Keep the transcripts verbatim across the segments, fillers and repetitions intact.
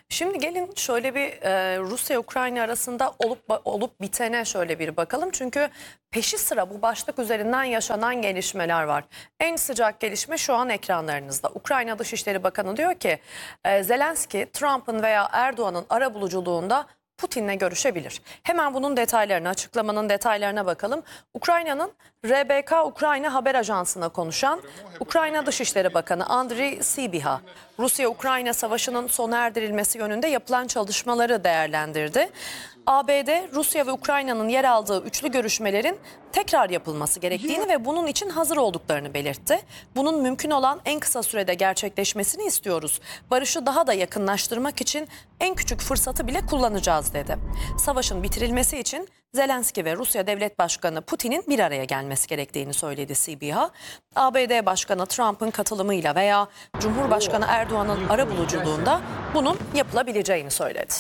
Şimdi gelin şöyle bir e, Rusya-Ukrayna arasında olup olup bitene şöyle bir bakalım. Çünkü peşi sıra bu başlık üzerinden yaşanan gelişmeler var. En sıcak gelişme şu an ekranlarınızda. Ukrayna Dışişleri Bakanı diyor ki e, Zelenski, Trump'ın veya Erdoğan'ın arabuluculuğunda Putin'le görüşebilir. Hemen bunun detaylarına, açıklamanın detaylarına bakalım. Ukrayna'nın R B K Ukrayna Haber Ajansı'na konuşan Ukrayna Dışişleri Bakanı Andriy Sybiha, Rusya-Ukrayna savaşının sona erdirilmesi yönünde yapılan çalışmaları değerlendirdi. A B D, Rusya ve Ukrayna'nın yer aldığı üçlü görüşmelerin tekrar yapılması gerektiğini ve bunun için hazır olduklarını belirtti. Bunun mümkün olan en kısa sürede gerçekleşmesini istiyoruz. Barışı daha da yakınlaştırmak için en küçük fırsatı bile kullanacağız dedi. Savaşın bitirilmesi için Zelenski ve Rusya Devlet Başkanı Putin'in bir araya gelmesi gerektiğini söyledi Sybiha. A B D Başkanı Trump'ın katılımıyla veya Cumhurbaşkanı Erdoğan'ın arabuluculuğunda bunun yapılabileceğini söyledi.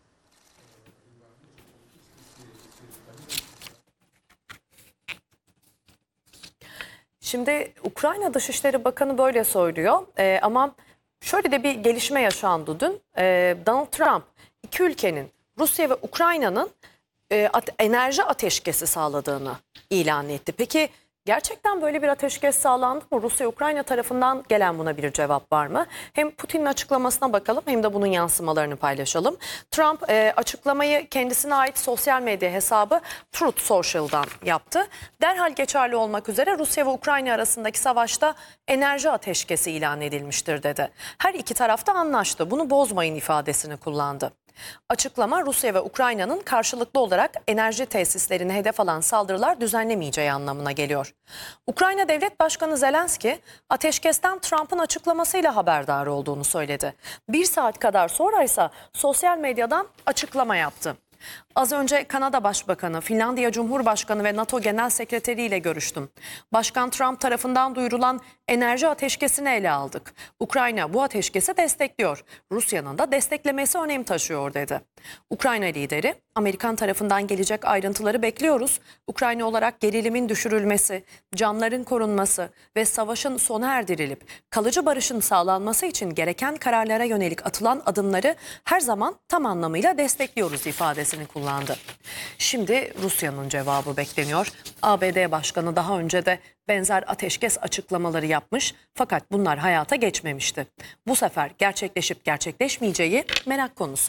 Şimdi Ukrayna Dışişleri Bakanı böyle söylüyor ee, ama şöyle de bir gelişme yaşandı dün. Ee, Donald Trump iki ülkenin, Rusya ve Ukrayna'nın e, at- enerji ateşkesi sağladığını ilan etti. Peki gerçekten böyle bir ateşkes sağlandı mı? Rusya-Ukrayna tarafından gelen buna bir cevap var mı? Hem Putin'in açıklamasına bakalım hem de bunun yansımalarını paylaşalım. Trump e, açıklamayı kendisine ait sosyal medya hesabı Truth Social'dan yaptı. Derhal geçerli olmak üzere Rusya ve Ukrayna arasındaki savaşta enerji ateşkesi ilan edilmiştir dedi. Her iki taraf da anlaştı. Bunu bozmayın ifadesini kullandı. Açıklama Rusya ve Ukrayna'nın karşılıklı olarak enerji tesislerine hedef alan saldırılar düzenlemeyeceği anlamına geliyor. Ukrayna Devlet Başkanı Zelenski ateşkesten Trump'ın açıklamasıyla haberdar olduğunu söyledi. Bir saat kadar sonra ise sosyal medyadan açıklama yaptı. Az önce Kanada Başbakanı, Finlandiya Cumhurbaşkanı ve NATO Genel Sekreteri ile görüştüm. Başkan Trump tarafından duyurulan enerji ateşkesini ele aldık. Ukrayna bu ateşkesi destekliyor. Rusya'nın da desteklemesi önem taşıyor dedi. Ukrayna lideri, Amerikan tarafından gelecek ayrıntıları bekliyoruz. Ukrayna olarak gerilimin düşürülmesi, canların korunması ve savaşın sona erdirilip kalıcı barışın sağlanması için gereken kararlara yönelik atılan adımları her zaman tam anlamıyla destekliyoruz ifadesini kullandı. Şimdi Rusya'nın cevabı bekleniyor. A B D Başkanı daha önce de benzer ateşkes açıklamaları yapmış fakat bunlar hayata geçmemişti. Bu sefer gerçekleşip gerçekleşmeyeceği merak konusu.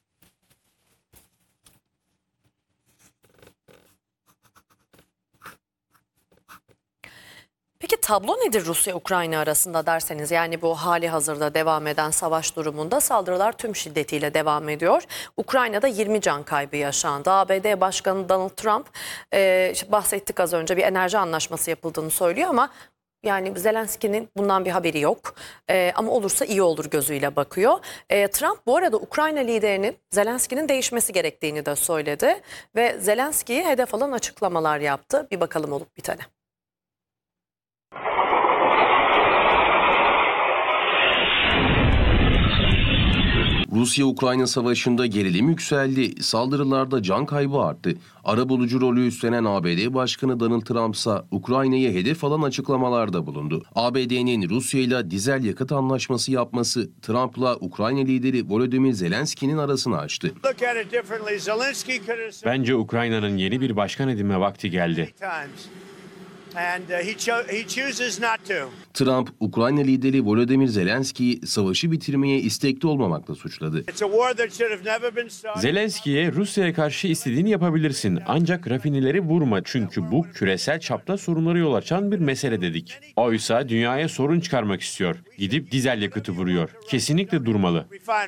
Peki tablo nedir Rusya-Ukrayna arasında derseniz, yani bu hali hazırda devam eden savaş durumunda saldırılar tüm şiddetiyle devam ediyor. Ukrayna'da yirmi can kaybı yaşandı. A B D Başkanı Donald Trump e, işte bahsettik az önce, bir enerji anlaşması yapıldığını söylüyor ama yani Zelenski'nin bundan bir haberi yok. E, ama olursa iyi olur gözüyle bakıyor. E, Trump bu arada Ukrayna liderinin Zelenski'nin değişmesi gerektiğini de söyledi ve Zelenski'yi hedef alan açıklamalar yaptı. Bir bakalım olup bitene. Rusya-Ukrayna savaşında gerilim yükseldi, saldırılarda can kaybı arttı. Arabulucu rolü üstlenen A B D Başkanı Donald Trump ise Ukrayna'ya hedef alan açıklamalarda bulundu. A B D'nin Rusya ile dizel yakıt anlaşması yapması Trump'la Ukrayna lideri Volodymyr Zelenski'nin arasını açtı. Bence Ukrayna'nın yeni bir başkan edinme vakti geldi. Trump, Ukrayna lideri Volodymyr Zelenski'yi savaşı bitirmeye istekli olmamakla suçladı. Zelenski'ye Rusya'ya karşı istediğini yapabilirsin ancak rafinileri vurma çünkü bu küresel çapta sorunları yol açan bir mesele dedik. Oysa dünyaya sorun çıkarmak istiyor. Gidip dizel yakıtı vuruyor. Kesinlikle durmalı.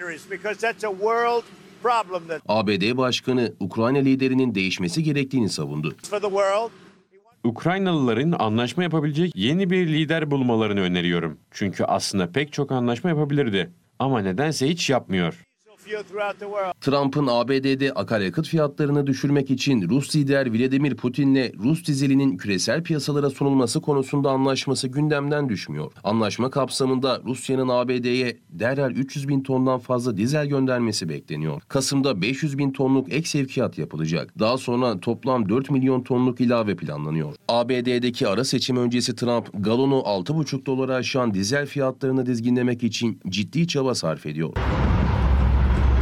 A B D Başkanı Ukrayna liderinin değişmesi gerektiğini savundu. Ukraynalıların anlaşma yapabilecek yeni bir lider bulmalarını öneriyorum. Çünkü aslında pek çok anlaşma yapabilirdi. Ama nedense hiç yapmıyor. Trump'ın A B D'de akaryakıt fiyatlarını düşürmek için Rus lider Vladimir Putin'le Rus dizelinin küresel piyasalara sunulması konusunda anlaşması gündemden düşmüyor. Anlaşma kapsamında Rusya'nın A B D'ye derhal üç yüz bin tondan fazla dizel göndermesi bekleniyor. Kasım'da beş yüz bin tonluk ek sevkiyat yapılacak. Daha sonra toplam dört milyon tonluk ilave planlanıyor. A B D'deki ara seçim öncesi Trump, galonu altı buçuk dolara aşan dizel fiyatlarını dizginlemek için ciddi çaba sarf ediyor.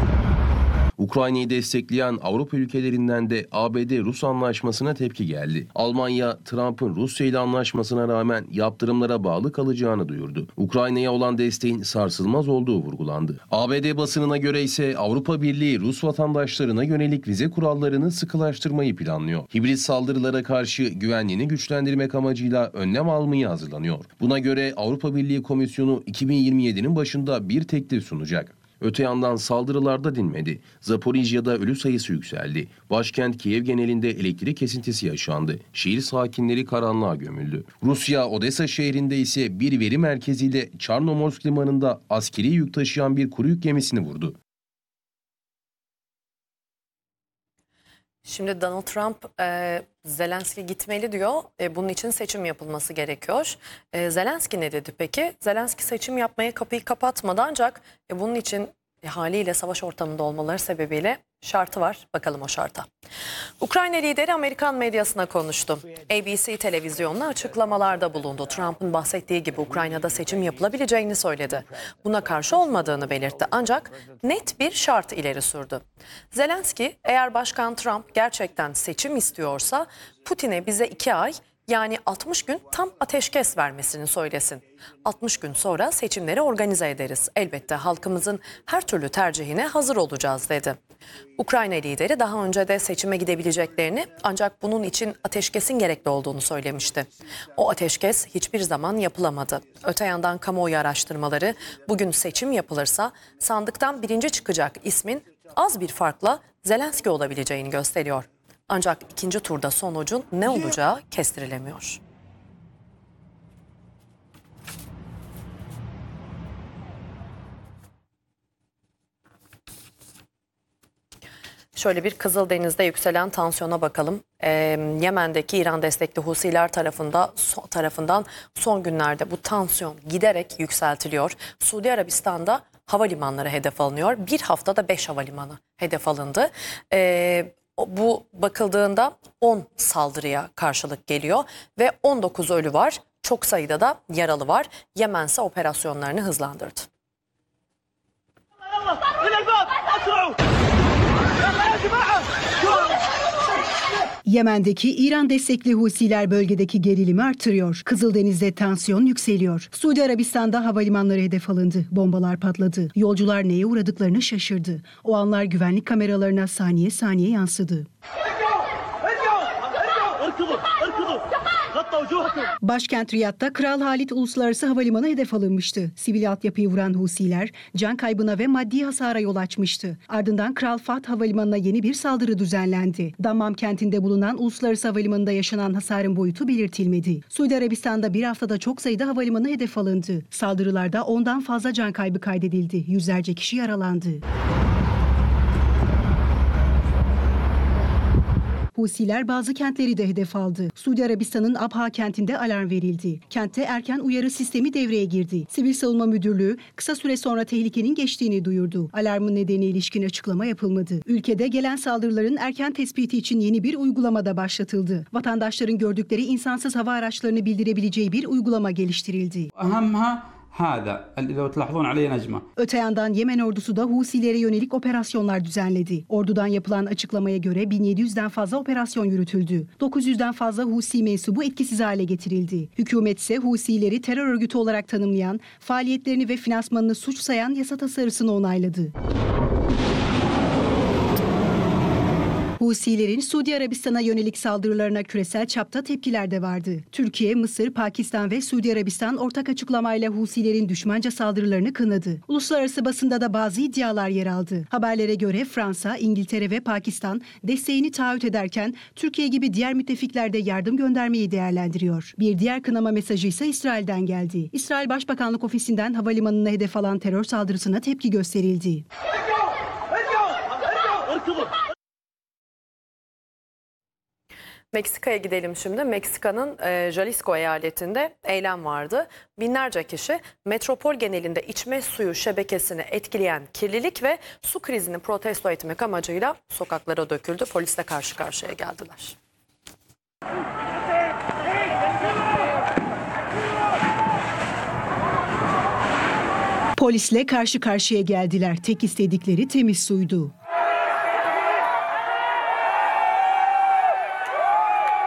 Ukrayna'yı destekleyen Avrupa ülkelerinden de A B D-Rus anlaşmasına tepki geldi. Almanya, Trump'ın Rusya ile anlaşmasına rağmen yaptırımlara bağlı kalacağını duyurdu. Ukrayna'ya olan desteğin sarsılmaz olduğu vurgulandı. A B D basınına göre ise Avrupa Birliği Rus vatandaşlarına yönelik vize kurallarını sıkılaştırmayı planlıyor. Hibrit saldırılara karşı güvenliğini güçlendirmek amacıyla önlem almayı hazırlanıyor. Buna göre Avrupa Birliği Komisyonu iki bin yirmi yedi'nin başında bir teklif sunacak. Öte yandan saldırılarda dinmedi. Zaporijya'da ölü sayısı yükseldi. Başkent Kiev genelinde elektrik kesintisi yaşandı. Şehir sakinleri karanlığa gömüldü. Rusya, Odessa şehrinde ise bir veri merkeziyle Çarnomorsk limanında askeri yük taşıyan bir kuru yük gemisini vurdu. Şimdi Donald Trump e, Zelenski gitmeli diyor. E, bunun için seçim yapılması gerekiyor. E, Zelenski ne dedi peki? Zelenski seçim yapmaya kapıyı kapatmadı ancak e, bunun için e, haliyle savaş ortamında olmaları sebebiyle şartı var. Bakalım o şarta. Ukrayna lideri Amerikan medyasına konuştu. A B C televizyonuna açıklamalarda bulundu. Trump'ın bahsettiği gibi Ukrayna'da seçim yapılabileceğini söyledi. Buna karşı olmadığını belirtti ancak net bir şart ileri sürdü. Zelenski, eğer Başkan Trump gerçekten seçim istiyorsa Putin'e bize iki ay yani altmış gün tam ateşkes vermesini söylesin. altmış gün sonra seçimleri organize ederiz. Elbette halkımızın her türlü tercihine hazır olacağız dedi. Ukrayna lideri daha önce de seçime gidebileceklerini ancak bunun için ateşkesin gerekli olduğunu söylemişti. O ateşkes hiçbir zaman yapılamadı. Öte yandan kamuoyu araştırmaları bugün seçim yapılırsa sandıktan birinci çıkacak ismin az bir farkla Zelenski olabileceğini gösteriyor. Ancak ikinci turda sonucun ne olacağı kestirilemiyor. Şöyle bir Kızıldeniz'de yükselen tansiyona bakalım. Ee, Yemen'deki İran destekli Husiler tarafında, so, tarafından son günlerde bu tansiyon giderek yükseltiliyor. Suudi Arabistan'da havalimanları hedef alınıyor. Bir haftada beş havalimanı hedef alındı. Ee, bu bakıldığında on saldırıya karşılık geliyor ve on dokuz ölü var. Çok sayıda da yaralı var. Yemen ise operasyonlarını hızlandırdı. Yemen'deki İran destekli Husiler bölgedeki gerilimi artırıyor. Kızıldeniz'de tansiyon yükseliyor. Suudi Arabistan'da havalimanları hedef alındı. Bombalar patladı. Yolcular neye uğradıklarını şaşırdı. O anlar güvenlik kameralarına saniye saniye yansıdı. Başkent Riyad'da Kral Halid Uluslararası Havalimanı hedef alınmıştı. Sivil altyapıyı vuran Husiler can kaybına ve maddi hasara yol açmıştı. Ardından Kral Fahd Havalimanı'na yeni bir saldırı düzenlendi. Dammam kentinde bulunan Uluslararası Havalimanı'nda yaşanan hasarın boyutu belirtilmedi. Suudi Arabistan'da bir haftada çok sayıda havalimanı hedef alındı. Saldırılarda ondan fazla can kaybı kaydedildi. Yüzlerce kişi yaralandı. Husiler bazı kentleri de hedef aldı. Suudi Arabistan'ın Abha kentinde alarm verildi. Kentte erken uyarı sistemi devreye girdi. Sivil Savunma Müdürlüğü kısa süre sonra tehlikenin geçtiğini duyurdu. Alarmın nedeni ilişkin açıklama yapılmadı. Ülkede gelen saldırıların erken tespiti için yeni bir uygulama da başlatıldı. Vatandaşların gördükleri insansız hava araçlarını bildirebileceği bir uygulama geliştirildi. Öte yandan Yemen ordusu da Husilere yönelik operasyonlar düzenledi. Ordudan yapılan açıklamaya göre bin yedi yüzden fazla operasyon yürütüldü. dokuz yüzden fazla Husi mensubu etkisiz hale getirildi. Hükümet ise Husileri terör örgütü olarak tanımlayan, faaliyetlerini ve finansmanını suç sayan yasa tasarısını onayladı. Husilerin Suudi Arabistan'a yönelik saldırılarına küresel çapta tepkiler de vardı. Türkiye, Mısır, Pakistan ve Suudi Arabistan ortak açıklamayla Husilerin düşmanca saldırılarını kınadı. Uluslararası basında da bazı iddialar yer aldı. Haberlere göre Fransa, İngiltere ve Pakistan desteğini taahhüt ederken Türkiye gibi diğer müttefikler de yardım göndermeyi değerlendiriyor. Bir diğer kınama mesajı ise İsrail'den geldi. İsrail Başbakanlık Ofisi'nden havalimanına hedef alan terör saldırısına tepki gösterildi. Meksika'ya gidelim şimdi. Meksika'nın e, Jalisco eyaletinde eylem vardı. Binlerce kişi metropol genelinde içme suyu şebekesini etkileyen kirlilik ve su krizini protesto etmek amacıyla sokaklara döküldü. Polisle karşı karşıya geldiler. Polisle karşı karşıya geldiler. Tek istedikleri temiz suydu.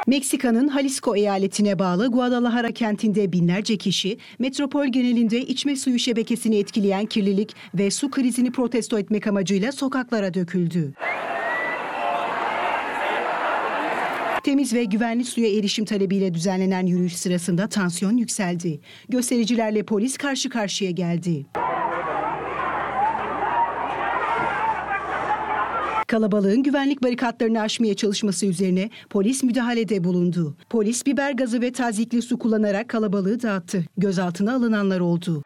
Meksika'nın Jalisco eyaletine bağlı Guadalajara kentinde binlerce kişi metropol genelinde içme suyu şebekesini etkileyen kirlilik ve su krizini protesto etmek amacıyla sokaklara döküldü. Temiz ve güvenli suya erişim talebiyle düzenlenen yürüyüş sırasında tansiyon yükseldi. Göstericilerle polis karşı karşıya geldi. Kalabalığın güvenlik barikatlarını aşmaya çalışması üzerine polis müdahalede bulundu. Polis biber gazı ve tazyikli su kullanarak kalabalığı dağıttı. Gözaltına alınanlar oldu.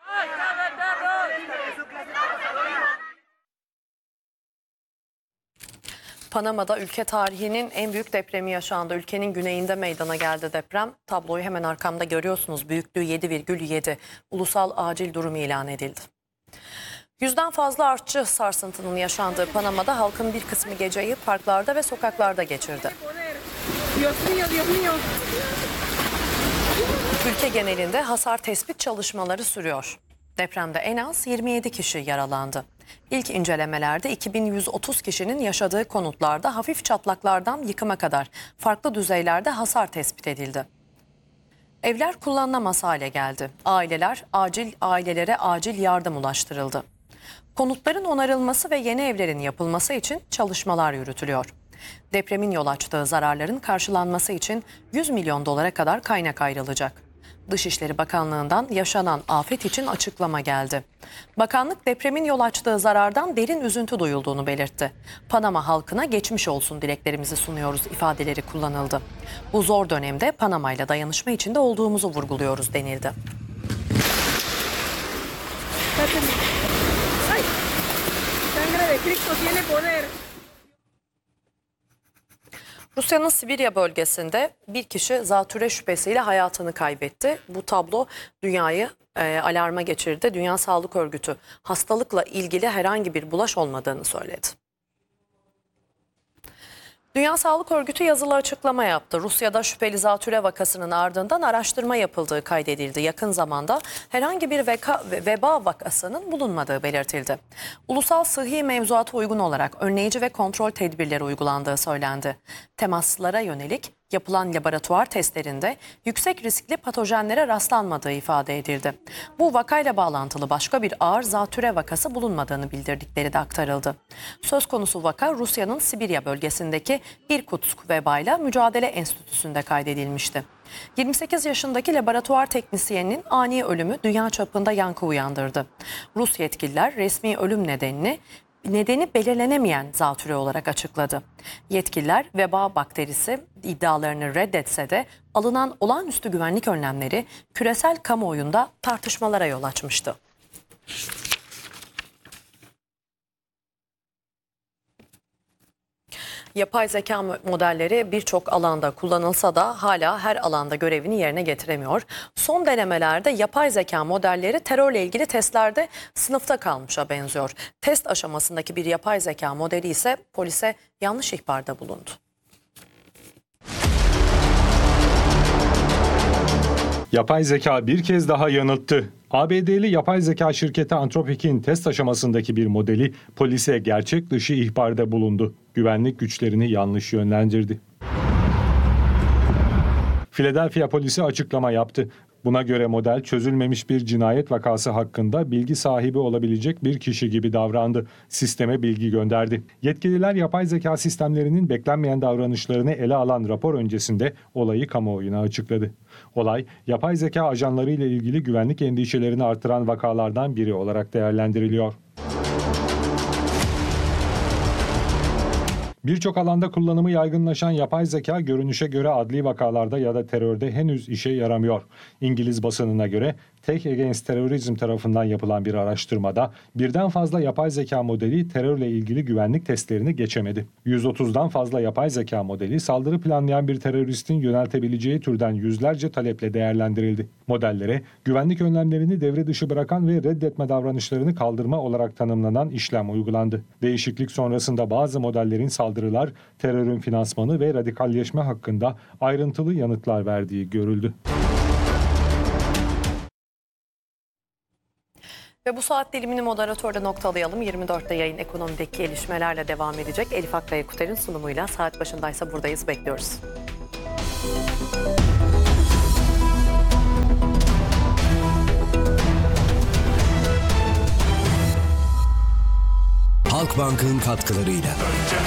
Panama'da ülke tarihinin en büyük depremi yaşandı. Ülkenin güneyinde meydana geldi deprem. Tabloyu hemen arkamda görüyorsunuz. Büyüklüğü yedi virgül yedi. Ulusal acil durum ilan edildi. Yüzden fazla artçı sarsıntının yaşandığı Panama'da halkın bir kısmı geceyi parklarda ve sokaklarda geçirdi. Ülke genelinde hasar tespit çalışmaları sürüyor. Depremde en az yirmi yedi kişi yaralandı. İlk incelemelerde iki bin yüz otuz kişinin yaşadığı konutlarda hafif çatlaklardan yıkıma kadar farklı düzeylerde hasar tespit edildi. Evler kullanılamaz hale geldi. Aileler acil ailelere acil yardım ulaştırıldı. Konutların onarılması ve yeni evlerin yapılması için çalışmalar yürütülüyor. Depremin yol açtığı zararların karşılanması için yüz milyon dolara kadar kaynak ayrılacak. Dışişleri Bakanlığı'ndan yaşanan afet için açıklama geldi. Bakanlık depremin yol açtığı zarardan derin üzüntü duyulduğunu belirtti. Panama halkına geçmiş olsun dileklerimizi sunuyoruz ifadeleri kullanıldı. Bu zor dönemde Panama ile dayanışma içinde olduğumuzu vurguluyoruz denildi. Rusya'nın Sibirya bölgesinde bir kişi zatürre şüphesiyle hayatını kaybetti. Bu tablo dünyayı e, alarma geçirdi. Dünya Sağlık Örgütü hastalıkla ilgili herhangi bir bulaş olmadığını söyledi. Dünya Sağlık Örgütü yazılı açıklama yaptı. Rusya'da şüpheli zatürre vakasının ardından araştırma yapıldığı kaydedildi. Yakın zamanda herhangi bir veka, veba vakasının bulunmadığı belirtildi. Ulusal sıhhi mevzuata uygun olarak önleyici ve kontrol tedbirleri uygulandığı söylendi. Temaslara yönelik yapılan laboratuvar testlerinde yüksek riskli patojenlere rastlanmadığı ifade edildi. Bu vakayla bağlantılı başka bir ağır zatürre vakası bulunmadığını bildirdikleri de aktarıldı. Söz konusu vaka Rusya'nın Sibirya bölgesindeki Irkutsk Vebayla Mücadele Enstitüsü'nde kaydedilmişti. yirmi sekiz yaşındaki laboratuvar teknisyeninin ani ölümü dünya çapında yankı uyandırdı. Rus yetkililer resmi ölüm nedenini nedeni belirlenemeyen zatürre olarak açıkladı. Yetkililer veba bakterisi iddialarını reddetse de alınan olağanüstü güvenlik önlemleri küresel kamuoyunda tartışmalara yol açmıştı. Yapay zeka modelleri birçok alanda kullanılsa da hala her alanda görevini yerine getiremiyor. Son denemelerde yapay zeka modelleri terörle ilgili testlerde sınıfta kalmışa benziyor. Test aşamasındaki bir yapay zeka modeli ise polise yanlış ihbarda bulundu. Yapay zeka bir kez daha yanılttı. A B D'li yapay zeka şirketi Anthropic'in test aşamasındaki bir modeli polise gerçek dışı ihbarda bulundu. Güvenlik güçlerini yanlış yönlendirdi. Philadelphia polisi açıklama yaptı. Buna göre model çözülmemiş bir cinayet vakası hakkında bilgi sahibi olabilecek bir kişi gibi davrandı. Sisteme bilgi gönderdi. Yetkililer yapay zeka sistemlerinin beklenmeyen davranışlarını ele alan rapor öncesinde olayı kamuoyuna açıkladı. Olay, yapay zeka ajanları ile ilgili güvenlik endişelerini artıran vakalardan biri olarak değerlendiriliyor. Birçok alanda kullanımı yaygınlaşan yapay zeka görünüşe göre adli vakalarda ya da terörde henüz işe yaramıyor. İngiliz basınına göre Tech Against Terrorism tarafından yapılan bir araştırmada birden fazla yapay zeka modeli terörle ilgili güvenlik testlerini geçemedi. yüz otuzdan fazla yapay zeka modeli saldırı planlayan bir teröristin yöneltebileceği türden yüzlerce taleple değerlendirildi. Modellere güvenlik önlemlerini devre dışı bırakan ve reddetme davranışlarını kaldırma olarak tanımlanan işlem uygulandı. Değişiklik sonrasında bazı modellerin saldırılar, terörün finansmanı ve radikalleşme hakkında ayrıntılı yanıtlar verdiği görüldü. Ve bu saat dilimini moderatörde noktalayalım. yirmi dörtte yayın ekonomideki gelişmelerle devam edecek. Elif Akkaya Kuter'in sunumuyla saat başındaysa buradayız, bekliyoruz. Halkbank'ın katkılarıyla.